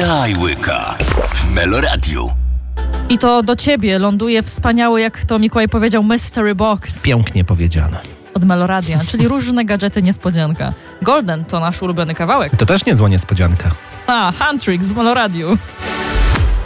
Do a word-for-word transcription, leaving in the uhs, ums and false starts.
Daj łyka w Meloradiu. I to do ciebie ląduje wspaniały, jak to Mikołaj powiedział, Mystery Box. Pięknie powiedziane. Od Meloradia, czyli różne gadżety niespodzianka. Golden to nasz ulubiony kawałek. To też niezła niespodzianka. A, Huntrix w Meloradiu.